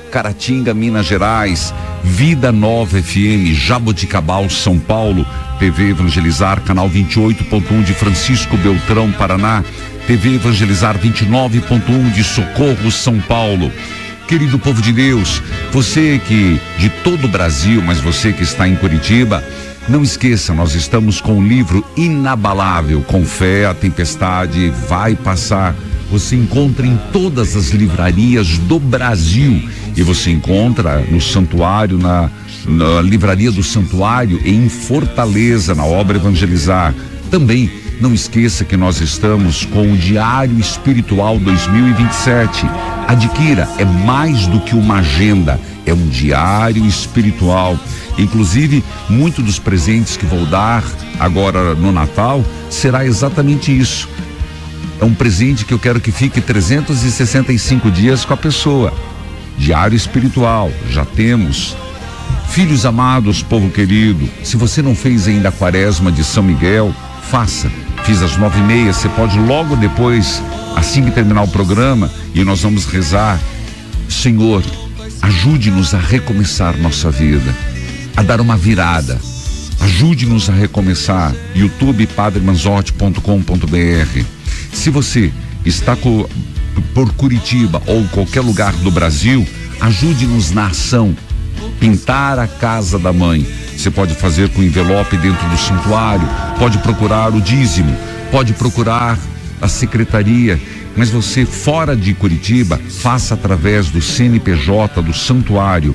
Caratinga, Minas Gerais, Vida Nova FM, Jaboticabal, São Paulo, TV Evangelizar, canal 28.1 de Francisco Beltrão, Paraná, TV Evangelizar 29.1 de Socorro, São Paulo. Querido povo de Deus, você que de todo o Brasil, mas você que está em Curitiba, não esqueça, nós estamos com o livro Inabalável, com fé a tempestade vai passar. Você encontra em todas as livrarias do Brasil e você encontra no Santuário, na Livraria do Santuário e em Fortaleza, na Obra Evangelizar. Também não esqueça que nós estamos com o Diário Espiritual 2027. Adquira, é mais do que uma agenda, é um diário espiritual. Inclusive, muitos dos presentes que vou dar agora no Natal será exatamente isso. É um presente que eu quero que fique 365 dias com a pessoa. Diário espiritual, já temos. Filhos amados, povo querido, se você não fez ainda a quaresma de São Miguel, faça. Fiz às 9h30, você pode logo depois, assim que terminar o programa, e nós vamos rezar. Senhor, ajude-nos a recomeçar nossa vida, a dar uma virada. Ajude-nos a recomeçar. YouTube padremanzotti.com.br. Se você está por Curitiba ou qualquer lugar do Brasil, ajude-nos na ação. Pintar a casa da mãe. Você pode fazer com envelope dentro do santuário, pode procurar o dízimo, pode procurar a secretaria, mas você fora de Curitiba, faça através do CNPJ do santuário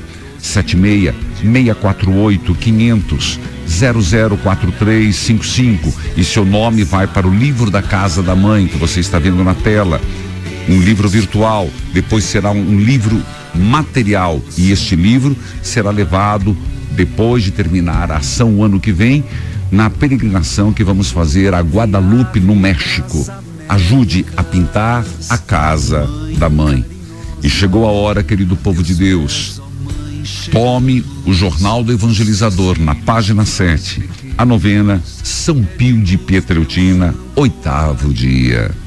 76-648-500-004355 e seu nome vai para o livro da Casa da Mãe que você está vendo na tela. Um livro virtual, depois será um livro material e este livro será levado depois de terminar a ação o ano que vem na peregrinação que vamos fazer a Guadalupe, no México. Ajude a pintar a casa da mãe. E chegou a hora, querido povo de Deus, tome o Jornal do Evangelizador na página 7, a novena São Pio de Pietreutina, 8º dia.